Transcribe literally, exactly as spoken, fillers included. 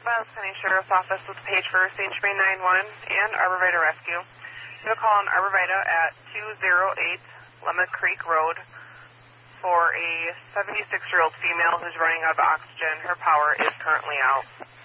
Miles County Sheriff's Office with page for Saint Germain nine one one and Arborvita Rescue. You have a call on Arborvita at two oh eight Lemma Creek Road for a seventy-six-year-old female who's running out of oxygen. Her power is currently out.